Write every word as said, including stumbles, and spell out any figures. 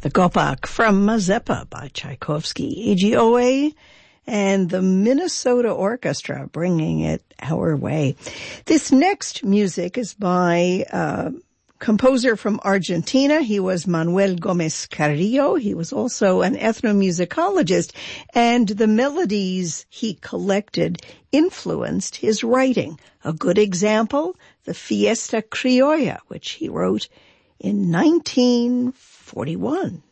The Gopak from Mazeppa by Tchaikovsky, A G O A, and the Minnesota Orchestra bringing it our way. This next music is by uh composer from Argentina. He was Manuel Gomez Carrillo. He was also an ethnomusicologist, and the melodies he collected influenced his writing. A good example, the Fiesta Criolla, which he wrote in nineteen forty-one.